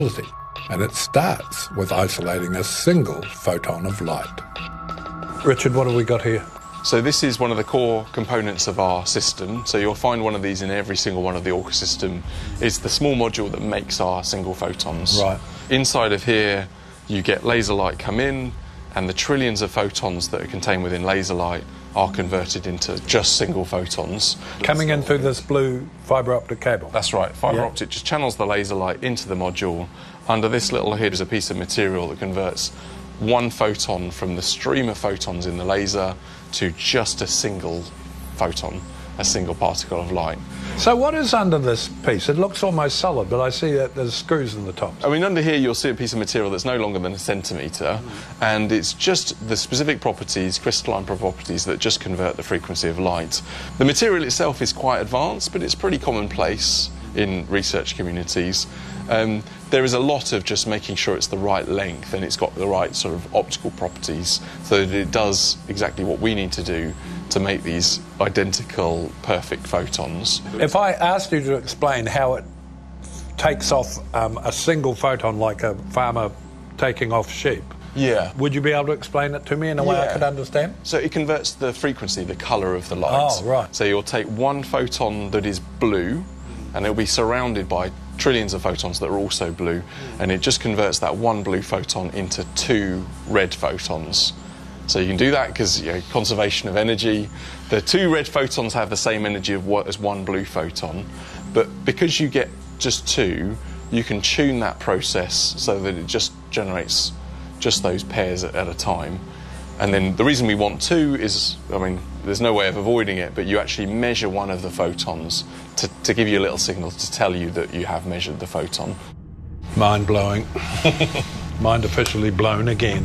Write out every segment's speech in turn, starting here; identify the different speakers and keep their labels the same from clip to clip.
Speaker 1: and it starts with isolating a single photon of light. Richard, what have we got here?
Speaker 2: So this is one of the core components of our system. So you'll find one of these in every single one of the Orca system. It's the small module that makes our single photons.
Speaker 1: Right.
Speaker 2: Inside of here, you get laser light come in, and the trillions of photons that are contained within laser light are converted into just single photons.
Speaker 1: Coming in through this blue fibre optic cable?
Speaker 2: That's right. Fibre optic just channels the laser light into the module. Under this little hood is a piece of material that converts one photon from the stream of photons in the laser to just a single photon, a single particle of light.
Speaker 1: So what is under this piece? It looks almost solid, but I see that there's screws in the top.
Speaker 2: I mean, under here you'll see a piece of material that's no longer than a centimetre, and it's just the specific properties, crystalline properties, that just convert the frequency of light. The material itself is quite advanced, but it's pretty commonplace in research communities. There is a lot of just making sure it's the right length and it's got the right sort of optical properties so that it does exactly what we need to do to make these identical, perfect photons.
Speaker 1: If I asked you to explain how it takes off a single photon like a farmer taking off sheep, would you be able to explain it to me in a way I could understand?
Speaker 2: So it converts the frequency, the colour of the light.
Speaker 1: Oh, right.
Speaker 2: So you'll take one photon that is blue and it'll be surrounded by trillions of photons that are also blue, and it just converts that one blue photon into two red photons. So you can do that because, conservation of energy. The two red photons have the same energy as one blue photon, but because you get just two, you can tune that process so that it just generates just those pairs at a time. And then the reason we want two is, I mean, there's no way of avoiding it, but you actually measure one of the photons to give you a little signal to tell you that you have measured the photon.
Speaker 1: Mind-blowing. Mind officially blown again.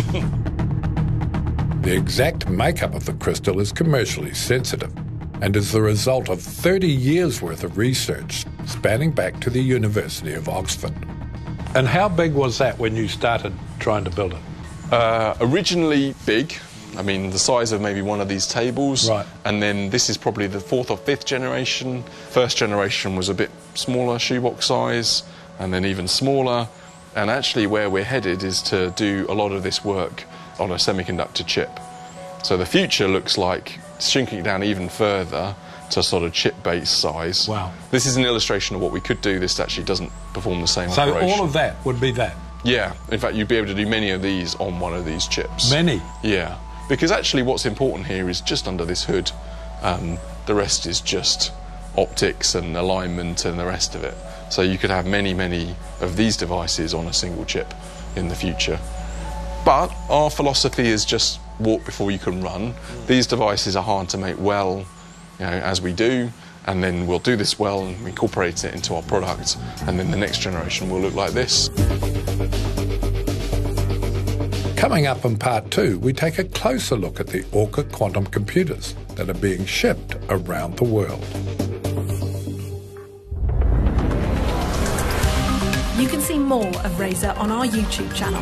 Speaker 1: The exact makeup of the crystal is commercially sensitive and is the result of 30 years' worth of research spanning back to the University of Oxford. And how big was that when you started trying to build it?
Speaker 2: Originally big, I mean the size of maybe one of these tables,
Speaker 1: right.
Speaker 2: And then this is probably the fourth or fifth generation. First generation was a bit smaller, shoebox size, and then even smaller, and actually where we're headed is to do a lot of this work on a semiconductor chip. So the future looks like shrinking it down even further to sort of chip-based size.
Speaker 1: Wow.
Speaker 2: This is an illustration of what we could do. This actually doesn't perform the same
Speaker 1: so
Speaker 2: operation.
Speaker 1: So all of that would be that?
Speaker 2: Yeah, in fact you'd be able to do many of these on one of these chips.
Speaker 1: Many?
Speaker 2: Yeah, because actually what's important here is just under this hood. The rest is just optics and alignment and the rest of it. So you could have many, many of these devices on a single chip in the future. But our philosophy is just walk before you can run. These devices are hard to make well, as we do, and then we'll do this well and incorporate it into our product, and then the next generation will look like this. Coming up in part 2, we take a closer look at the Orca quantum computers that are being shipped around the world.
Speaker 3: You can see more of Razer on our YouTube channel.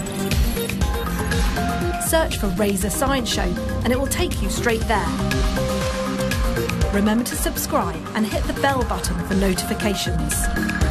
Speaker 3: Search for Razer Science Show and it will take you straight there. Remember to subscribe and hit the bell button for notifications.